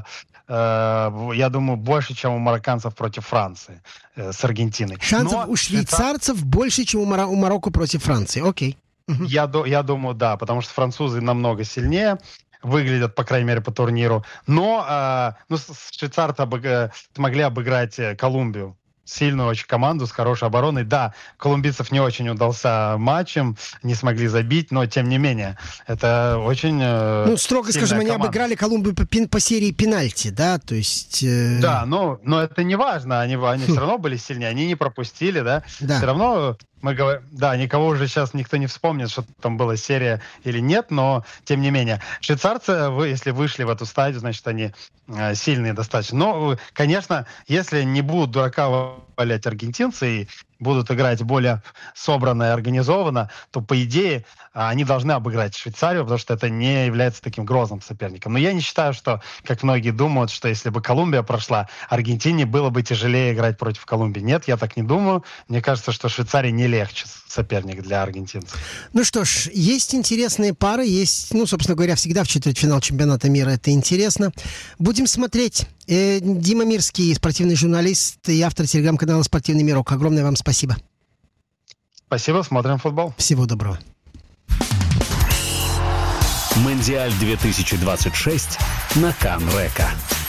я думаю, больше, чем у марокканцев против Франции с Аргентиной. Шансов Но у швейцарцев швейцар... больше, чем у, Мар... у Марокко против Франции. Окей. Uh-huh. Я, я думаю, да, потому что французы намного сильнее выглядят, по крайней мере, по турниру. Но э, ну, швейцарцы обыг... смогли обыграть Колумбию. Сильную очень команду с хорошей обороной. Да, колумбийцев не очень удался матчем, не смогли забить, но тем не менее, это очень э, Ну, строго скажем, команда. они обыграли Колумбию по, по серии пенальти, да, то есть... Э... Да, но, но это не важно, они, они все равно были сильнее, они не пропустили, да, да. Все равно... Мы говорим, да, никого уже сейчас никто не вспомнит, что там была серия или нет, но тем не менее. Швейцарцы, вы, если вышли в эту стадию, значит, они э, сильные достаточно. Но, конечно, если не будут дурака валять аргентинцы и будут играть более собранно и организованно, то, по идее, они должны обыграть Швейцарию, потому что это не является таким грозным соперником. Но я не считаю, что, как многие думают, что если бы Колумбия прошла, Аргентине было бы тяжелее играть против Колумбии. Нет, я так не думаю. Мне кажется, что Швейцария не легче соперник для аргентинцев. Ну что ж, есть интересные пары, есть, ну, собственно говоря, всегда в четвертьфинал чемпионата мира это интересно. Будем смотреть. Э, Дима Мирский, спортивный журналист и автор телеграм-канала «Спортивный мирок». Огромное вам спасибо. Спасибо, смотрим футбол. Всего доброго. Мондиаль две тысячи двадцать шесть на Кан-Река.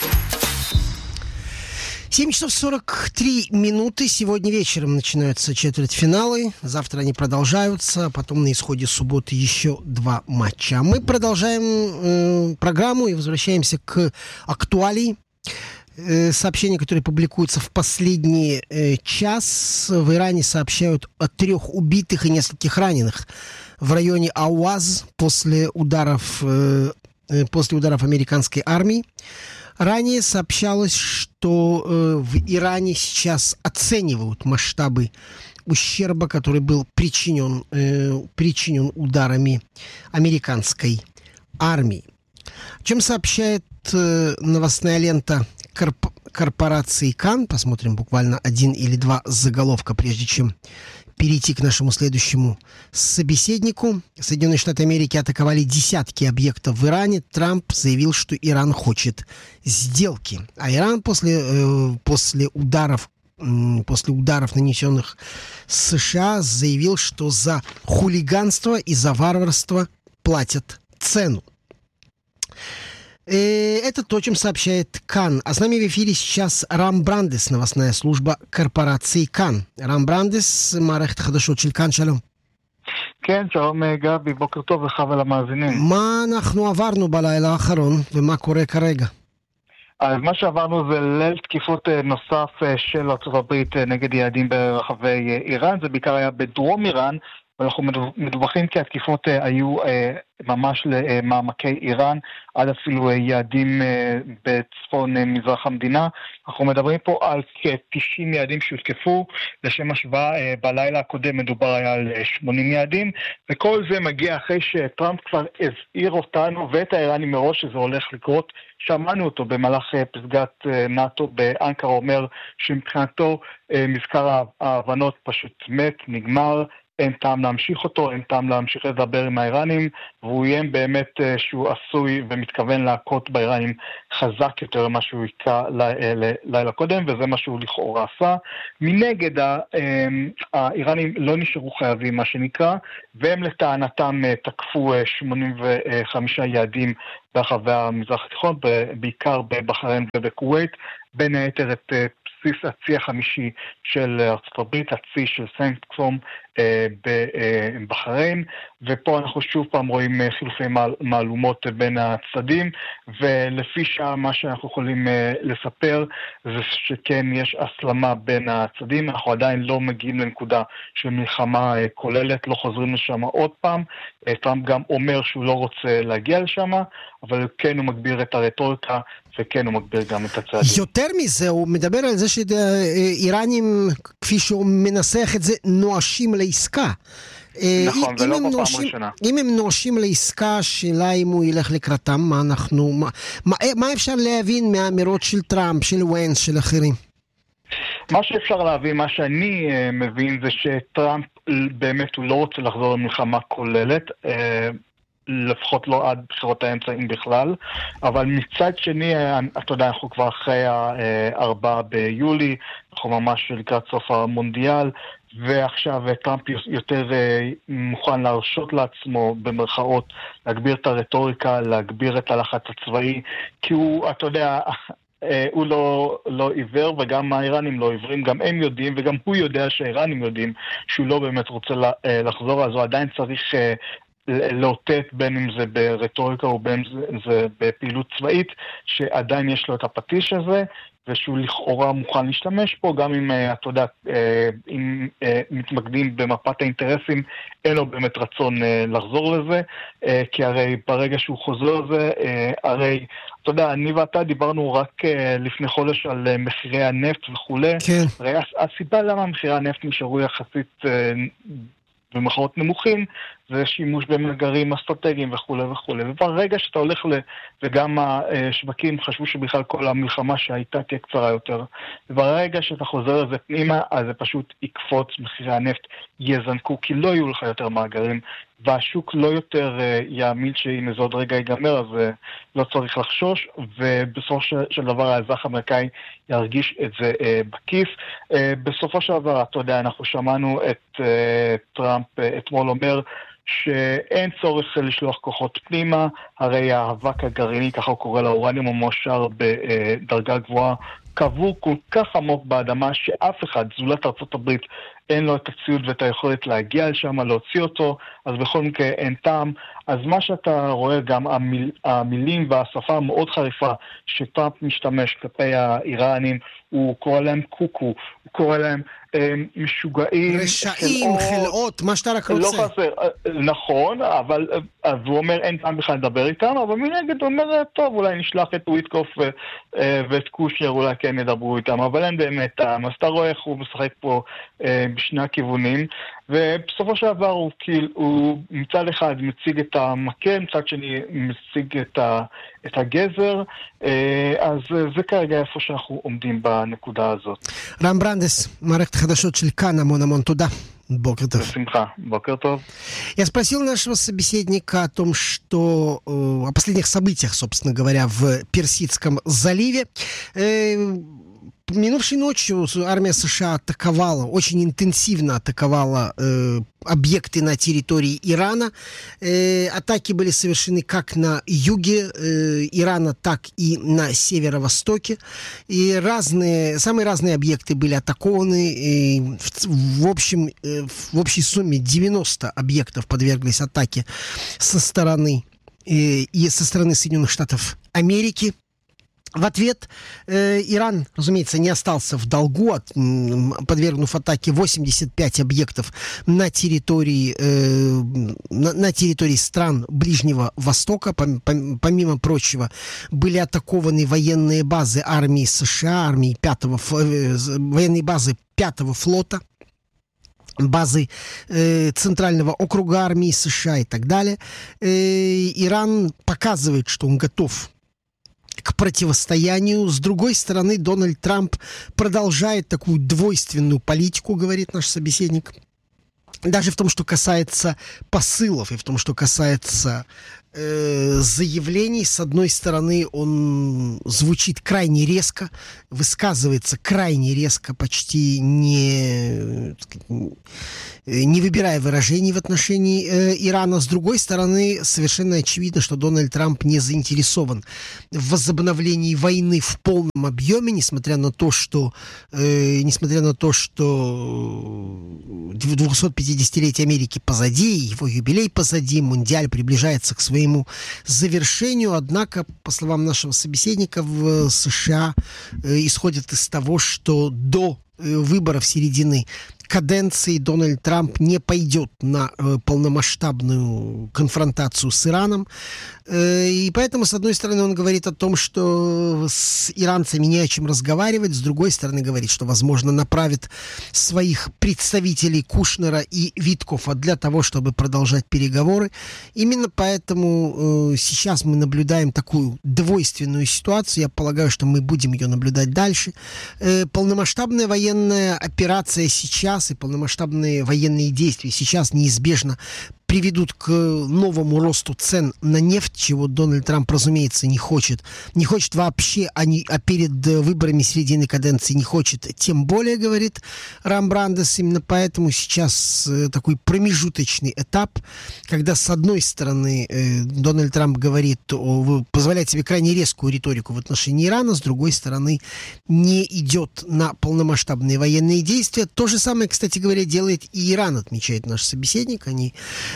семь часов сорок три минуты. Сегодня вечером начинаются четвертьфиналы. Завтра они продолжаются. Потом на исходе субботы еще два матча. А мы продолжаем э, программу и возвращаемся к актуалии. Э, сообщения, которые публикуются в последний э, час. В Иране сообщают о трех убитых и нескольких раненых в районе Ауаз после ударов, э, после ударов американской армии. Ранее сообщалось, что э, в Иране сейчас оценивают масштабы ущерба, который был причинен, э, причинен ударами американской армии. О чем сообщает э, новостная лента корп- корпорации Кан. Посмотрим буквально один или два заголовка, прежде чем перейти к нашему следующему собеседнику. Соединенные Штаты Америки атаковали десятки объектов в Иране. Трамп заявил, что Иран хочет сделки. А Иран после, э, после ударов, э, после ударов, нанесенных США, заявил, что за хулиганство и за варварство платят цену. Это то, чем сообщает Кан. А с нами в эфире сейчас Рам Брандес, новостная служба корпорации Кан. Рам Брандес, מערכת חדשות של כאן, שלום. כן, שלום גבי, בוקר טוב לך ולמאזינים. מה אנחנו עברנו בלילה האחרון ומה קורה כרגע? אז מה שעברנו זה ליל תקיפות נוסף של ארצות הברית נגד יעדים ברחבי איראן, זה בעיקר היה בדרום איראן, ואנחנו מדווחים כי התקיפות היו ממש למעמקי איראן, עד אפילו יעדים בצפון מזרח המדינה. אנחנו מדברים פה על כ-תשעים יעדים שהותקפו, לשם השוואה בלילה הקודם מדובר היה על שמונים יעדים, וכל זה מגיע אחרי שטראמפ כבר הזהיר אותנו ואת האיראנים מראש שזה הולך לקרות. שמענו אותו במהלך פסגת נאטו באנקרה אומר שמבחינתו מזכר ההבנות פשוט מת, נגמר, אין טעם להמשיך אותו, אין טעם להמשיך לדבר עם האיראנים, והוא איים באמת שהוא עשוי ומתכוון להכות באיראנים חזק יותר ממה שהוא היכה לילה קודם, וזה מה שהוא לכאורה עשה. מנגד, האיראנים לא נשארו חייבים, מה שנקרא, והם לטענתם תקפו שמונים וחמישה יעדים ברחבי המזרח התיכון, בעיקר בבחריין ובכווית, בין היתר את בסיס הצי החמישי של ארצות הברית, הצי של סנקטום אה, בבחריין, ופה אנחנו שוב פעם רואים חילופי מעלומות בין הצדדים, ולפי שעה מה שאנחנו יכולים אה, לספר זה שכן יש הסלמה בין הצדדים, אנחנו עדיין לא מגיעים לנקודה של מלחמה אה, כוללת, לא חוזרים לשם עוד פעם, אה, טראמפ גם אומר שהוא לא רוצה להגיע לשם, אבל כן הוא מגביר את הרטוריקה, וכן הוא מגביר גם את הצעדים. יותר מזה, הוא מדבר על זה שאיראנים, כפי שהוא מנסח את זה, נואשים לעסקה. נכון, ולא בפעם ראשונה. אם הם נואשים לעסקה, שאלה אם הוא ילך לקראתם, מה אנחנו, מה, מה, מה אפשר להבין מהאמירות של טראמפ, של ווינס, של אחרים? מה שאפשר להבין, מה שאני מבין, זה שטראמפ באמת הוא לא רוצה לחזור למלחמה כוללת, לפחות לא עד בחירות האמצעים בכלל, אבל מצד שני, אתה יודע, אנחנו כבר אחרי הארבעה ביולי, אנחנו ממש לקראת סוף המונדיאל, ועכשיו טראמפ יותר מוכן להרשות לעצמו במרכאות, להגביר את הרטוריקה, להגביר את הלחץ הצבאי, כי הוא, אתה יודע, הוא לא, לא עיוור, וגם האיראנים לא עיוורים, גם הם יודעים, וגם הוא יודע שהאיראנים יודעים שהוא לא באמת רוצה לחזור, אז הוא עדיין צריך לאותת בין אם זה ברטוריקה או בין אם זה בפעילות צבאית, שעדיין יש לו את הפטיש הזה, ושהוא לכאורה מוכן להשתמש פה, גם אם, אתה יודע, אם מתמקדים במפת האינטרסים, אין לו באמת רצון לחזור לזה, כי הרי ברגע שהוא חוזר לזה, הרי, אתה יודע, אני ואתה דיברנו רק לפני חודש על מחירי הנפט וכו'. כן. הרי הסיבה למה מחירי הנפט נשארו יחסית במחרות נמוכים, זה שימוש במאגרים אסטרטגיים וכו' וכו'. וברגע שאתה הולך ל... וגם השווקים חשבו שבכלל כל המלחמה שהייתה תהיה קצרה יותר. וברגע שאתה חוזר לזה פנימה, אז זה פשוט יקפוץ, מחירי הנפט יזנקו, כי לא יהיו לך יותר מאגרים, והשוק לא יותר יאמין שהנה זה עוד רגע ייגמר, אז לא צריך לחשוש, ובסופו של דבר האזרח האמריקאי ירגיש את זה בכיס. בסופו של דבר, אתה יודע, אנחנו שמענו את טראמפ אתמול אומר, שאין צורך לשלוח כוחות פנימה, הרי האבק הגרעיני, ככה הוא קורא לאורניום המועשר בדרגה גבוהה, קבעו כל כך עמוק באדמה שאף אחד, זולת ארצות הברית, אין לו את הציוד ואת היכולת להגיע לשם, להוציא אותו, אז בכל מקרה אין טעם. אז מה שאתה רואה גם, המיל, המילים והשפה המאוד חריפה שטראמפ משתמש כלפי האיראנים, הוא קורא להם קוקו, הוא קורא להם אה, משוגעים, רשעים, חלאות, מה שאתה רק רוצה. לא חסר, נכון, אבל אז הוא אומר אין טעם בכלל לדבר איתם, אבל מנגד הוא אומר, טוב, אולי נשלח את וויטקוף ו, אה, ואת קושר, אולי כן ידברו איתם, אבל אין באמת טעם. אז אתה רואה איך הוא משחק פה אה, בשני הכיוונים, ובסופו של דבר הוא, כאילו, הוא מצד אחד מציג את המקל, מצד שני מציג את, ה, את הגזר, אז זה כרגע איפה שאנחנו עומדים בנקודה הזאת. רם ברандес, מערכת חדשות של כאן, המון המון туда. Бокер тов. בשמחה, бокер тов. Я спросил нашего собеседника о том, что о последних событиях, собственно говоря, в Персидском заливе. минувшей ночью армия США атаковала, очень интенсивно атаковала э, объекты на территории Ирана. Э, атаки были совершены как на юге э, Ирана, так и на северо-востоке. И разные, самые разные объекты были атакованы. И в, в, общем, э, в общей сумме девяносто объектов подверглись атаке со стороны, э, и со стороны Соединенных Штатов Америки. В ответ э, Иран, разумеется, не остался в долгу, от, подвергнув атаке восемьдесят пять объектов на территории, э, на, на территории стран Ближнего Востока. Пом, пом, помимо прочего, были атакованы военные базы армии США, армии пятого, э, военные базы пятого флота, базы э, Центрального округа армии США и так далее. Э, Иран показывает, что он готов к противостоянию. С другой стороны, Дональд Трамп продолжает такую двойственную политику, говорит наш собеседник, даже в том, что касается посылов и в том, что касается э, заявлений. С одной стороны, он звучит крайне резко, высказывается крайне резко, почти не, не выбирая выражений в отношении э, Ирана. С другой стороны, совершенно очевидно, что Дональд Трамп не заинтересован в возобновлении войны в полном объеме, несмотря на то, что, э, несмотря на то, что двухсотпятидесятилетие Америки позади, его юбилей позади, Мундиаль приближается к своему завершению. Однако, по словам нашего собеседника, в США э, исходят из того, что до э, выборов середины каденции Дональд Трамп не пойдет на э, полномасштабную конфронтацию с Ираном. Э, и поэтому, с одной стороны, он говорит о том, что с иранцами не о чем разговаривать, с другой стороны, говорит, что, возможно, направит своих представителей Кушнера и Виткофа для того, чтобы продолжать переговоры. Именно поэтому э, сейчас мы наблюдаем такую двойственную ситуацию. Я полагаю, что мы будем ее наблюдать дальше. Э, полномасштабная военная операция сейчас и полномасштабные военные действия сейчас неизбежно приведут к новому росту цен на нефть, чего Дональд Трамп, разумеется, не хочет. Не хочет вообще, а, не, а перед выборами середины каденции не хочет, тем более, говорит Рамбрандес. Именно поэтому сейчас такой промежуточный этап, когда, с одной стороны, Дональд Трамп говорит, позволяет себе крайне резкую риторику в отношении Ирана, с другой стороны, не идет на полномасштабные военные действия. То же самое, кстати говоря, делает и Иран, отмечает наш собеседник. Они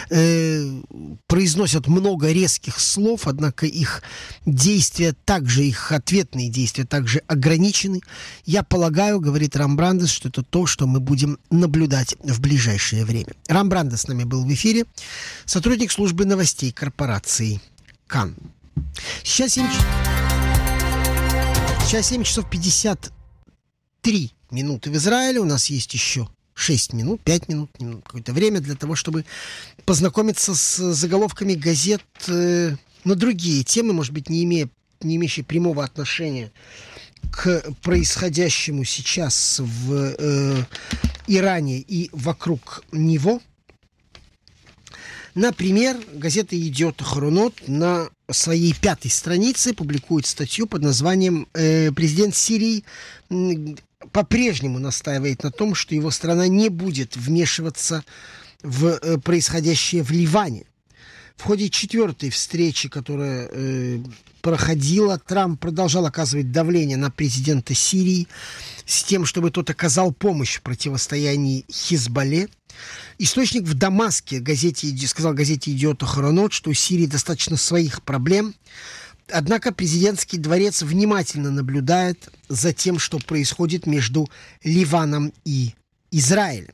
произносят много резких слов, однако их действия также, их ответные действия также ограничены. Я полагаю, говорит Рамбрандес, что это то, что мы будем наблюдать в ближайшее время. Рамбрандес с нами был в эфире, сотрудник службы новостей корпорации КАН. Сейчас семь, Сейчас семь часов пятьдесят три минуты в Израиле. У нас есть еще шесть минут, пять минут, какое-то время для того, чтобы познакомиться с заголовками газет э, на другие темы, может быть, не, имея, не имеющие прямого отношения к происходящему сейчас в э, Иране и вокруг него. Например, газета «Йедиот Ахронот» на своей пятой странице публикует статью под названием э, «Президент Сирии по-прежнему настаивает на том, что его страна не будет вмешиваться в э, происходящее в Ливане». В ходе четвертой встречи, которая э, проходила, Трамп продолжал оказывать давление на президента Сирии с тем, чтобы тот оказал помощь в противостоянии Хизбалле. Источник в Дамаске газете, сказал газете «Йедиот Ахронот», что у Сирии достаточно своих проблем. Однако президентский дворец внимательно наблюдает за тем, что происходит между Ливаном и Израилем.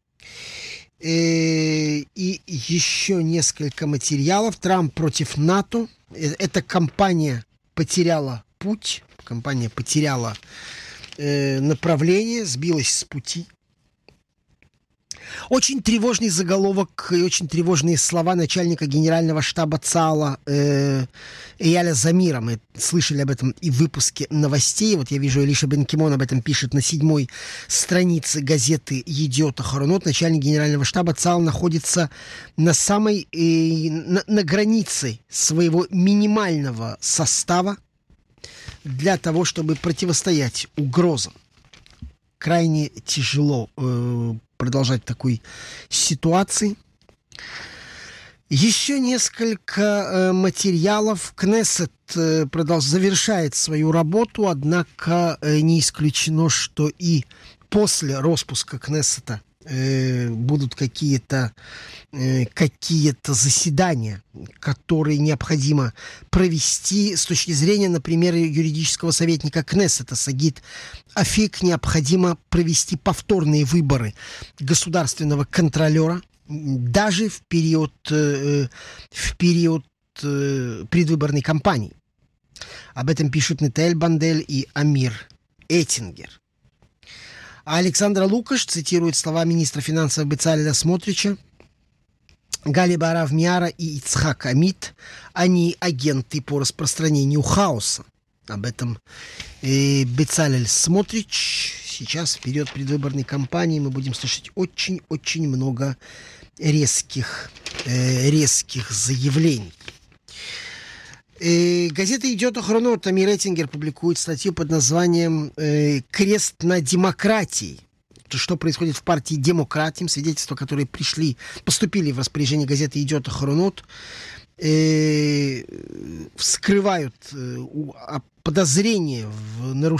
И еще несколько материалов. Трамп против НАТО. Эта кампания потеряла путь. Кампания потеряла направление, сбилась с пути. Очень тревожный заголовок и очень тревожные слова начальника генерального штаба ЦААЛа э, Эяля Замира. Мы слышали об этом и в выпуске новостей. Вот я вижу, Элиша Бен-Кимон об этом пишет на седьмой странице газеты «Йедиот Ахронот». Начальник генерального штаба ЦААЛ находится на самой, э, на, на границе своего минимального состава для того, чтобы противостоять угрозам. крайне тяжело э, продолжать в такой ситуации. Еще несколько э, материалов. Кнессет э, продолж... завершает свою работу, однако э, не исключено, что и после распуска Кнессета э, будут какие-то, э, какие-то заседания, которые необходимо провести с точки зрения, например, юридического советника Кнессета Сагит Афик. Необходимо провести повторные выборы государственного контролера, даже в период, э, в период э, предвыборной кампании. Об этом пишут Нетаэль Бандель и Амир Эттингер. А Александр Лукаш цитирует слова министра финансов Бецалеля Смотрича. Гали Барав Миара и Ицхак Амит, они агенты по распространению хаоса. Об этом э, Бецалель Смотрич. Сейчас в период предвыборной кампании мы будем слышать очень-очень много резких, э, резких заявлений. Э, газета «Идет Охронот», Амир Эттингер публикует статью под названием э, «Крест на демократии». Что происходит в партии «Демократим», свидетельства, которые пришли, поступили в распоряжение газеты «Идет Охронот», э, вскрывают э, подозрения в нарушении